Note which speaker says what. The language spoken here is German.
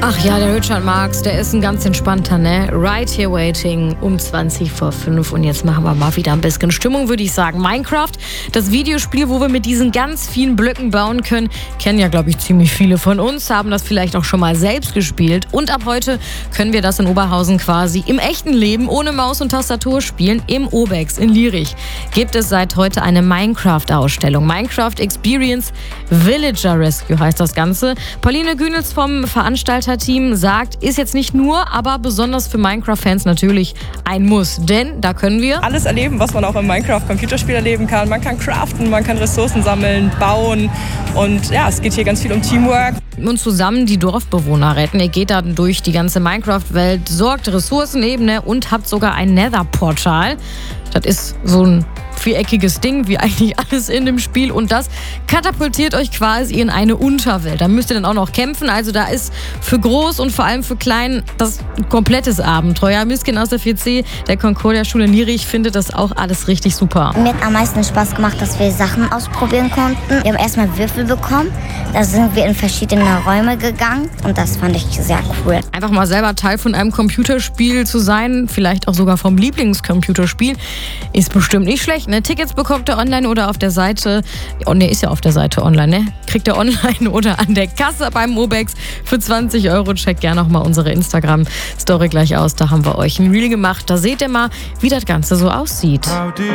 Speaker 1: Ach ja, der Richard Marx, der ist ein ganz entspannter, ne? Right Here Waiting um 20 vor 5. Und jetzt machen wir mal wieder ein bisschen Stimmung, würde ich sagen. Minecraft, das Videospiel, wo wir mit diesen ganz vielen Blöcken bauen können, kennen ja, glaube ich, ziemlich viele von uns, haben das vielleicht auch schon mal selbst gespielt. Und ab heute können wir das in Oberhausen quasi im echten Leben ohne Maus und Tastatur spielen. Im Obex in Lierich gibt es seit heute eine Minecraft-Ausstellung. Minecraft Experience Villager Rescue heißt das Ganze. Pauline Günels vom Veranstalterteam sagt, ist jetzt nicht nur, aber besonders für Minecraft-Fans natürlich ein Muss. Denn da können wir
Speaker 2: alles erleben, was man auch im Minecraft-Computerspiel erleben kann. Man kann craften, man kann Ressourcen sammeln, bauen. Und ja, es geht hier ganz viel um Teamwork.
Speaker 1: Und zusammen die Dorfbewohner retten. Ihr geht dann durch die ganze Minecraft-Welt, sorgt Ressourcenebene und habt sogar ein Nether-Portal. Das ist so ein viereckiges Ding, wie eigentlich alles in dem Spiel. Und das katapultiert euch quasi in eine Unterwelt. Da müsst ihr dann auch noch kämpfen. Also da ist für groß und vor allem für klein das ein komplettes Abenteuer. Miskin aus der 4C, der Concordia-Schule in Lierich, findet das auch alles richtig super.
Speaker 3: Mir hat am meisten Spaß gemacht, dass wir Sachen ausprobieren konnten. Wir haben erstmal Würfel bekommen. Da sind wir in verschiedene Räume gegangen. Und das fand ich sehr cool.
Speaker 1: Einfach mal selber Teil von einem Computerspiel zu sein, vielleicht auch sogar vom Lieblingscomputerspiel, ist bestimmt nicht schlecht. Ne? Tickets bekommt ihr online oder auf der Seite. Oh ne, ist ja auf der Seite online, ne? Kriegt ihr online oder an der Kasse beim Obex für 20 €. Checkt gerne noch mal unsere Instagram-Story gleich aus. Da haben wir euch ein Reel gemacht. Da seht ihr mal, wie das Ganze so aussieht.